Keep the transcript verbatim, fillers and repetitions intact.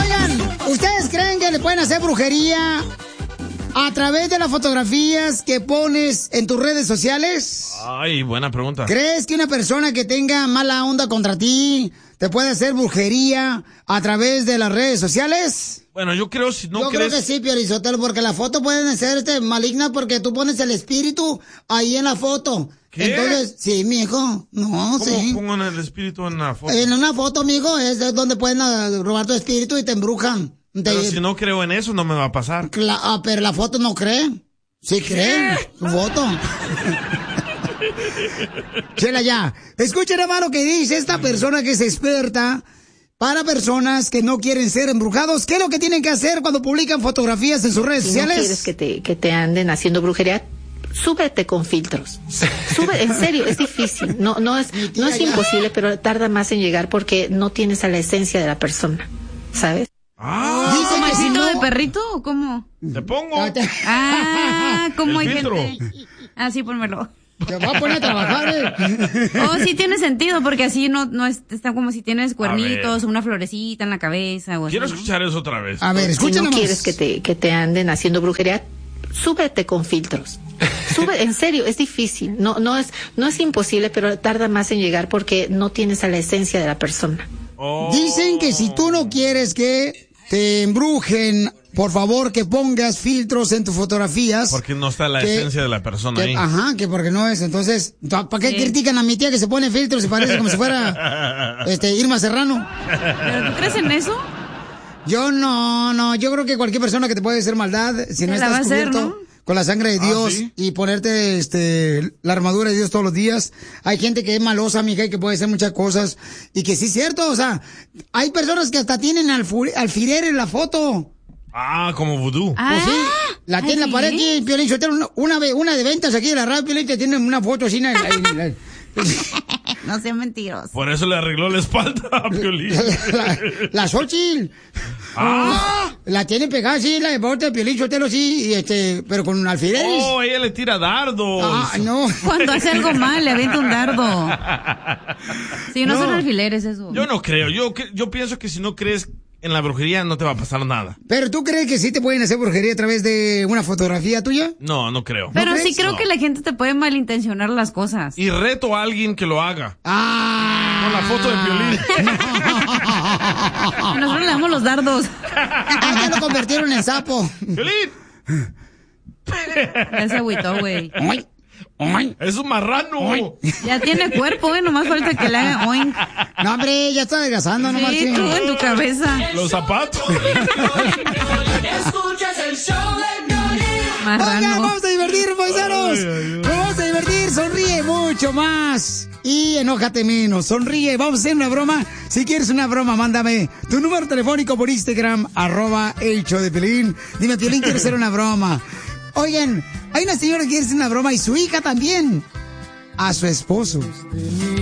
Oigan, ¿ustedes creen que le pueden hacer brujería a través de las fotografías que pones en tus redes sociales? Ay, buena pregunta. ¿Crees que una persona que tenga mala onda contra ti te puede hacer brujería a través de las redes sociales? Bueno, yo creo si no Yo crees... creo que sí, Piolizotelo, porque las fotos pueden ser este, malignas porque tú pones el espíritu ahí en la foto. ¿Qué? Entonces, sí, mijo, no, ¿Cómo sí. pongo el espíritu en la foto? En una foto, mijo, es donde pueden uh, robar tu espíritu y te embrujan. Pero Te... si no creo en eso, no me va a pasar. Cla- ah, pero la foto no cree. Sí cree, su foto. Chela, ya. Escuchen, hermano, lo que dice esta persona que es experta para personas que no quieren ser embrujados. ¿Qué es lo que tienen que hacer cuando publican fotografías en sus redes Si sociales? no quieres que te, que te anden haciendo brujería, súbete con filtros. Sube, en serio, es difícil. No, no es, no es imposible, pero tarda más en llegar porque no tienes a la esencia de la persona, ¿sabes? Ah, Dice ¿Como que el si filtro no... de perrito o cómo? Te pongo. Ah, ¿cómo El hay filtro. gente? Ah, sí, pónmelo. Te va a poner a trabajar, ¿eh? Oh, sí tiene sentido, porque así no, no es, está como si tienes cuernitos ver. o una florecita en la cabeza o así, Quiero ¿no? escuchar eso otra vez. A ver, Si escucha no nomás. quieres que te, que te anden haciendo brujería, súbete con filtros. Sube, en serio, es difícil. No, no es, no es imposible, pero tarda más en llegar porque no tienes a la esencia de la persona. Oh. Dicen que si tú no quieres que te embrujen, por favor que pongas filtros en tus fotografías. Porque no está la que- esencia de la persona que- ahí. Ajá, que porque no es. Entonces, ¿para qué Sí. critican a mi tía que se pone filtros y parece como si fuera este Irma Serrano? ¿Pero tú crees en eso? Yo no, no, yo creo que cualquier persona que te puede hacer maldad, si no Te la estás va a hacer, cubierto ¿no? con la sangre de Ah, Dios ¿sí? y ponerte este la armadura de Dios todos los días, hay gente que es malosa, mija, y que puede hacer muchas cosas y que sí es cierto, o sea, hay personas que hasta tienen alfu- alfiler en la foto. Ah, como vudú. Ah, Pues sí, la tiene en la pared aquí, Piolín Sotelo, una, una, ve- una de ventas aquí de la radio, Piolín, te tiene una foto así. en la- en la- no sean mentirosos. Por eso le arregló la espalda a Piolín. la, la, la Xochitl. Ah. La tiene pegada así, la de bote de Piolín Sotelo, sí, y este, pero con alfileres. Oh, ella le tira dardos. Ah, no. Cuando hace algo mal, le avienta un dardo. Sí, no, No. son alfileres eso. Yo no creo. Yo, cre- yo pienso que si no crees en la brujería no te va a pasar nada. Pero ¿tú crees que sí te pueden hacer brujería a través de una fotografía tuya? No, no creo. Pero ¿No sí crees? creo No. que la gente te puede malintencionar las cosas. Y reto a alguien que lo haga. Ah. Con la foto de Piolín. Nosotros le damos los dardos. Ah, ya lo convirtieron en sapo. ¡Piolín! Ya se agüitó, güey. Ay, ay. ¡Es un marrano! Ya tiene cuerpo, ¿eh? Nomás falta que le haga oink. No, hombre, ya está adelgazando, no Sí, marchen. tú en tu cabeza. Los zapatos. Escuchas el show de Piolín. Oigan, Marrano. vamos a divertir, paisanos. Ay, ay, ay. Nos vamos a divertir, sonríe mucho más. Y enójate menos, sonríe. Vamos a hacer una broma. Si quieres una broma, mándame tu número telefónico por Instagram, arroba el show de Piolín. Dime, Piolín, quiero hacer una broma. Oigan, hay una señora que quiere hacer una broma y su hija también. A su esposo.